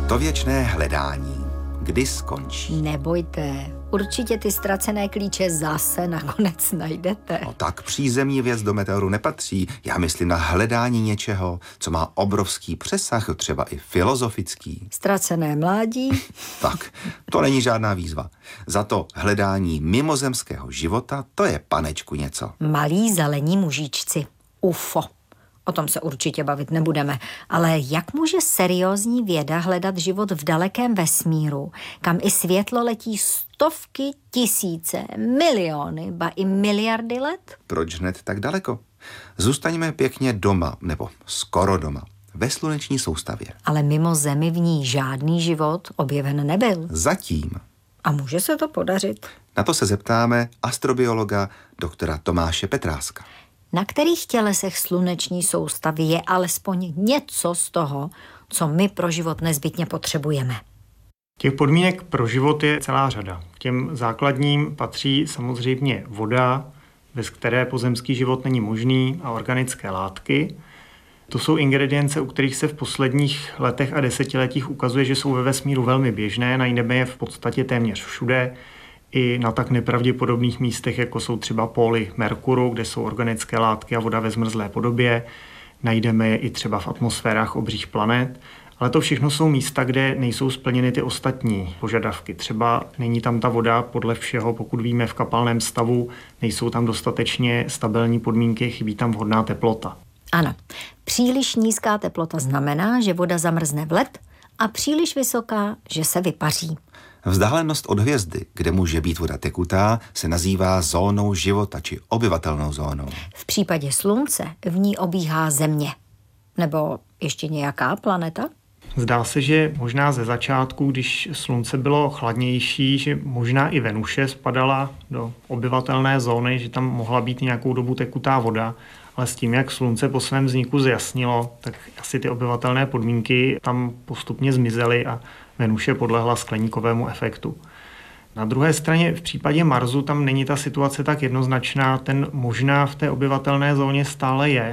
To věčné hledání, kdy skončí? Nebojte, určitě ty ztracené klíče zase nakonec najdete. No tak přízemní věc do meteoru nepatří. Já myslím na hledání něčeho, co má obrovský přesah, třeba i filozofický. Ztracené mládí? Tak, to není žádná výzva. Za to hledání mimozemského života, to je, panečku, něco. Malí zelení mužíčci. UFO. O tom se určitě bavit nebudeme. Ale jak může seriózní věda hledat život v dalekém vesmíru, kam i světlo letí stovky, tisíce, miliony, ba i miliardy let? Proč hned tak daleko? Zůstaňme pěkně doma, nebo skoro doma, ve sluneční soustavě. Ale mimo Zemi v ní žádný život objeven nebyl. Zatím. A může se to podařit? Na to se zeptáme astrobiologa doktora Tomáše Petráska. Na kterých tělesech sluneční soustavy je alespoň něco z toho, co my pro život nezbytně potřebujeme? Těch podmínek pro život je celá řada. K těm základním patří samozřejmě voda, bez které pozemský život není možný, a organické látky. To jsou ingredience, u kterých se v posledních letech a desetiletích ukazuje, že jsou ve vesmíru velmi běžné, najdeme je v podstatě téměř všude, i na tak nepravděpodobných místech, jako jsou třeba póly Merkuru, kde jsou organické látky a voda ve zmrzlé podobě. Najdeme je i třeba v atmosférách obřích planet. Ale to všechno jsou místa, kde nejsou splněny ty ostatní požadavky. Třeba není tam ta voda podle všeho, pokud víme, v kapalném stavu, nejsou tam dostatečně stabilní podmínky, chybí tam vhodná teplota. Ano, příliš nízká teplota znamená, že voda zamrzne v led, a příliš vysoká, že se vypaří. Vzdálenost od hvězdy, kde může být voda tekutá, se nazývá zónou života či obyvatelnou zónou. V případě Slunce v ní obíhá Země. Nebo ještě nějaká planeta? Zdá se, že možná ze začátku, když Slunce bylo chladnější, že možná i Venuše spadala do obyvatelné zóny, že tam mohla být nějakou dobu tekutá voda, ale s tím, jak Slunce po svém vzniku zjasnilo, tak asi ty obyvatelné podmínky tam postupně zmizely a Venuše podlehla skleníkovému efektu. Na druhé straně v případě Marsu tam není ta situace tak jednoznačná, ten možná v té obyvatelné zóně stále je,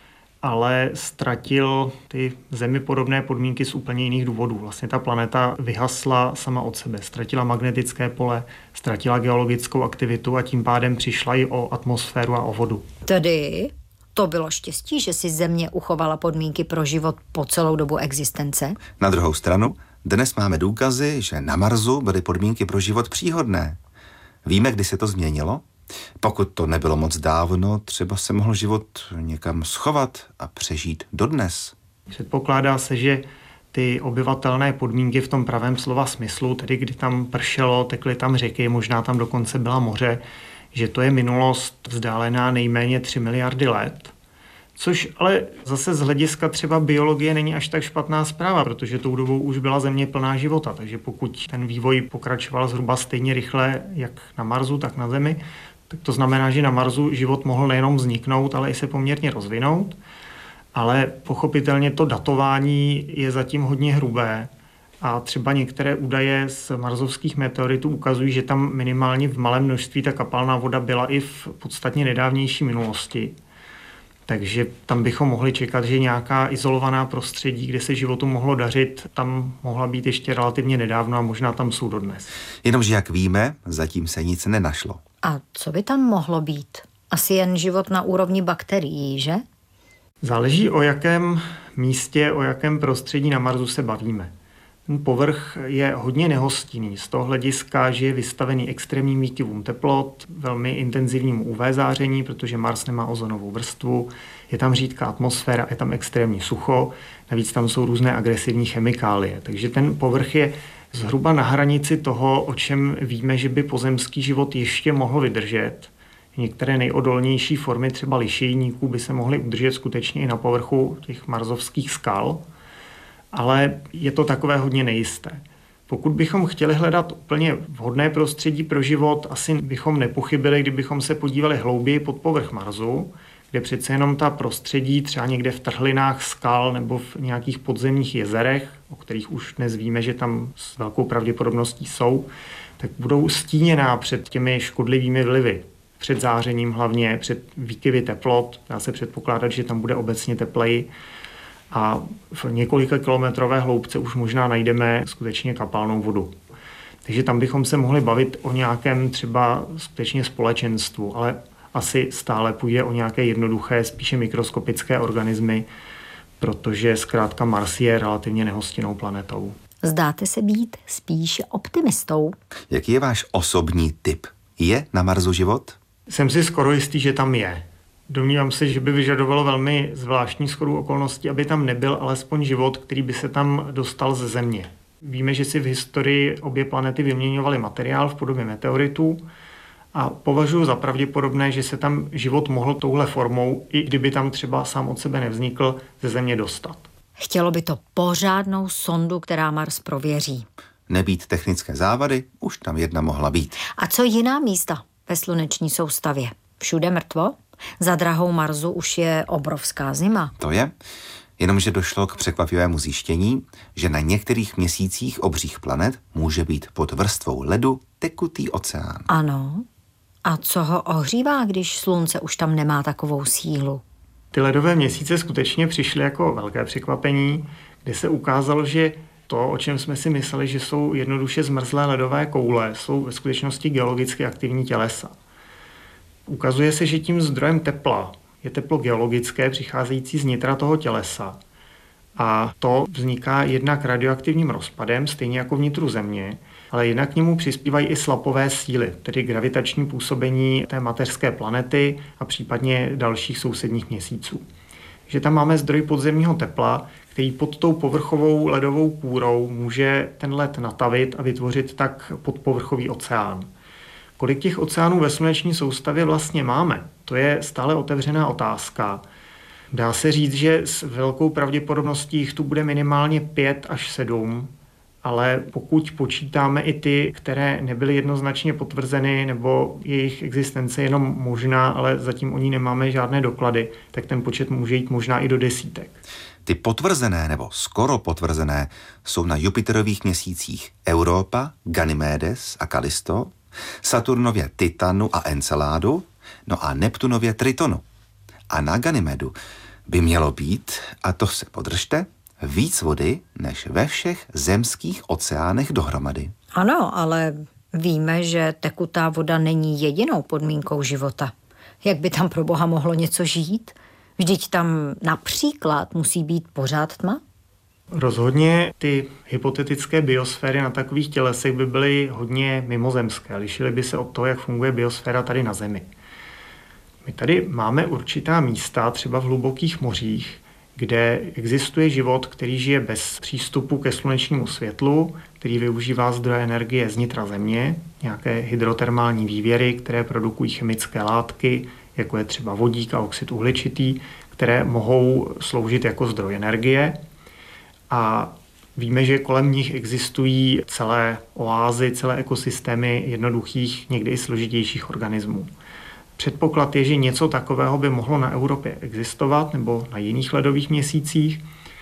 ale ztratil ty Zemi podobné podmínky z úplně jiných důvodů. Vlastně ta planeta vyhasla sama od sebe, ztratila magnetické pole, ztratila geologickou aktivitu a tím pádem přišla i o atmosféru a o vodu. Tedy to bylo štěstí, že si Země uchovala podmínky pro život po celou dobu existence? Na druhou stranu, dnes máme důkazy, že na Marsu byly podmínky pro život příhodné. Víme, kdy se to změnilo? Pokud to nebylo moc dávno, třeba se mohl život někam schovat a přežít dodnes. Předpokládá se, že ty obyvatelné podmínky v tom pravém slova smyslu, tedy kdy tam pršelo, tekly tam řeky, možná tam dokonce byla moře, že to je minulost vzdálená nejméně 3 miliardy let. Což ale zase z hlediska třeba biologie není až tak špatná zpráva, protože tou dobou už byla Země plná života, takže pokud ten vývoj pokračoval zhruba stejně rychle jak na Marsu, tak na Zemi, tak to znamená, že na Marsu život mohl nejenom vzniknout, ale i se poměrně rozvinout. Ale pochopitelně to datování je zatím hodně hrubé a třeba některé údaje z marsovských meteoritů ukazují, že tam minimálně v malém množství ta kapalná voda byla i v podstatně nedávnější minulosti. Takže tam bychom mohli čekat, že nějaká izolovaná prostředí, kde se životu mohlo dařit, tam mohla být ještě relativně nedávno a možná tam jsou dodnes. Jenomže, jak víme, zatím se nic nenašlo. A co by tam mohlo být? Asi jen život na úrovni bakterií, že? Záleží, o jakém místě, o jakém prostředí na Marsu se bavíme. Ten povrch je hodně nehostinný z toho hlediska, že je vystavený extrémním výkyvům teplot, velmi intenzivnímu UV záření, protože Mars nemá ozonovou vrstvu, je tam řídká atmosféra, je tam extrémní sucho, navíc tam jsou různé agresivní chemikálie. Takže ten povrch je zhruba na hranici toho, o čem víme, že by pozemský život ještě mohl vydržet. Některé nejodolnější formy třeba lišejníků by se mohly udržet skutečně i na povrchu těch marsovských skal, ale je to takové hodně nejisté. Pokud bychom chtěli hledat úplně vhodné prostředí pro život, asi bychom nepochybili, kdybychom se podívali hlouběji pod povrch Marsu, kde přece jenom ta prostředí třeba někde v trhlinách skal nebo v nějakých podzemních jezerech, o kterých už dnes víme, že tam s velkou pravděpodobností jsou, tak budou stíněná před těmi škodlivými vlivy. Před zářením hlavně, před výkyvy teplot. Dá se předpokládat, že tam bude obecně tepleji. a v několika kilometrové hloubce už možná najdeme skutečně kapalnou vodu. Takže tam bychom se mohli bavit o nějakém třeba skutečně společenstvu, ale asi stále půjde o nějaké jednoduché, spíše mikroskopické organismy, protože zkrátka Mars je relativně nehostinnou planetou. Zdáte se být spíše optimistou. Jaký je váš osobní tip? Je na Marsu život? Jsem si skoro jistý, že tam je. Domnívám se, že by vyžadovalo velmi zvláštní shodu okolností, aby tam nebyl alespoň život, který by se tam dostal ze Země. Víme, že si v historii obě planety vyměňovaly materiál v podobě meteoritů a považuji za pravděpodobné, že se tam život mohl touhle formou, i kdyby tam třeba sám od sebe nevznikl, ze Země dostat. Chtělo by to pořádnou sondu, která Mars prověří. Nebýt technické závady, už tam jedna mohla být. A co jiná místa ve sluneční soustavě? Všude mrtvo? Za drahou Marsu už je obrovská zima. To je, jenomže došlo k překvapivému zjištění, že na některých měsících obřích planet může být pod vrstvou ledu tekutý oceán. Ano. A co ho ohřívá, když slunce už tam nemá takovou sílu? Ty ledové měsíce skutečně přišly jako velké překvapení, kde se ukázalo, že to, o čem jsme si mysleli, že jsou jednoduše zmrzlé ledové koule, jsou ve skutečnosti geologicky aktivní tělesa. Ukazuje se, že tím zdrojem tepla je teplo geologické přicházející z nitra toho tělesa. A to vzniká jednak radioaktivním rozpadem, stejně jako v nitru Země, ale jednak k němu přispívají i slapové síly, tedy gravitační působení té mateřské planety a případně dalších sousedních měsíců. Že tam máme zdroj podzemního tepla, který pod tou povrchovou ledovou kůrou může ten led natavit a vytvořit tak podpovrchový oceán. Kolik těch oceánů ve sluneční soustavě vlastně máme? To je stále otevřená otázka. Dá se říct, že s velkou pravděpodobností jich tu bude minimálně 5 až 7, ale pokud počítáme i ty, které nebyly jednoznačně potvrzeny nebo jejich existence jenom možná, ale zatím o ní nemáme žádné doklady, tak ten počet může jít možná i do desítek. Ty potvrzené nebo skoro potvrzené jsou na Jupiterových měsících Europa, Ganymedes a Kallisto, Saturnově Titanu a Enceládu, no a Neptunově Tritonu. A na Ganymedu by mělo být, a to se podržte, víc vody než ve všech zemských oceánech dohromady. Ano, ale víme, že tekutá voda není jedinou podmínkou života. Jak by tam pro Boha mohlo něco žít? Vždyť tam například musí být pořád tma? Rozhodně ty hypotetické biosféry na takových tělesech by byly hodně mimozemské. Lišily by se od toho, jak funguje biosféra tady na Zemi. My tady máme určitá místa, třeba v hlubokých mořích, kde existuje život, který žije bez přístupu ke slunečnímu světlu, který využívá zdroje energie z nitra Země, nějaké hydrotermální vývěry, které produkují chemické látky, jako je třeba vodík a oxid uhličitý, které mohou sloužit jako zdroj energie. A víme, že kolem nich existují celé oázy, celé ekosystémy jednoduchých, někdy i složitějších organismů. Předpoklad je, že něco takového by mohlo na Evropě existovat nebo na jiných ledových měsících.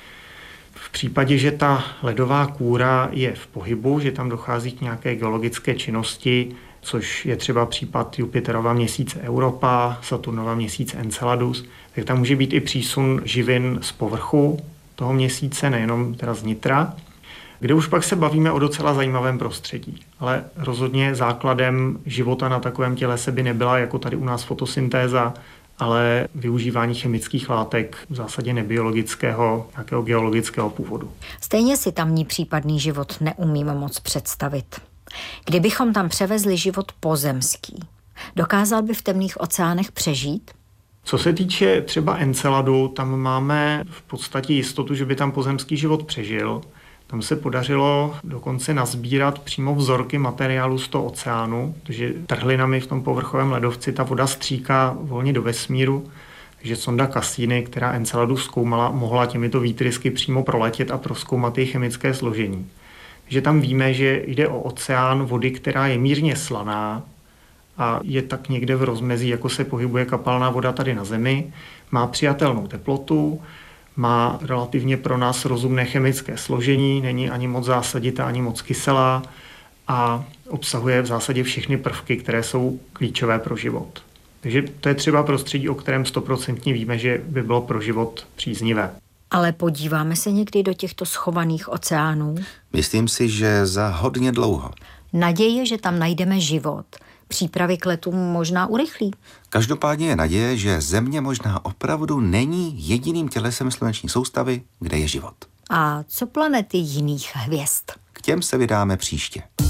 V případě, že ta ledová kůra je v pohybu, že tam dochází k nějaké geologické činnosti, což je třeba případ Jupiterova měsíce Europa, Saturnova měsíce Enceladus, tak tam může být i přísun živin z povrchu toho měsíce, nejenom teda z nitra, kde už pak se bavíme o docela zajímavém prostředí. Ale rozhodně základem života na takovém tělese by nebyla jako tady u nás fotosyntéza, ale využívání chemických látek v zásadě nebiologického, nějakého geologického původu. Stejně si tamní případný život neumím moc představit. Kdybychom tam převezli život pozemský, dokázal by v temných oceánech přežít? Co se týče třeba Enceladu, tam máme v podstatě jistotu, že by tam pozemský život přežil. Tam se podařilo dokonce nazbírat přímo vzorky materiálu z toho oceánu, protože trhlinami v tom povrchovém ledovci ta voda stříká volně do vesmíru, takže sonda Cassini, která Enceladu zkoumala, mohla těmito výtrysky přímo proletět a prozkoumat její chemické složení. Takže tam víme, že jde o oceán vody, která je mírně slaná a je tak někde v rozmezí, jako se pohybuje kapalná voda tady na Zemi, má přijatelnou teplotu, má relativně pro nás rozumné chemické složení, není ani moc zásaditá, ani moc kyselá a obsahuje v zásadě všechny prvky, které jsou klíčové pro život. Takže to je třeba prostředí, o kterém 100% víme, že by bylo pro život příznivé. Ale podíváme se někdy do těchto schovaných oceánů? Myslím si, že za hodně dlouho. Naděje, že tam najdeme život. Přípravy k letům možná urychlí. Každopádně je naděje, že Země možná opravdu není jediným tělesem sluneční soustavy, kde je život. A co planety jiných hvězd? K těm se vydáme příště.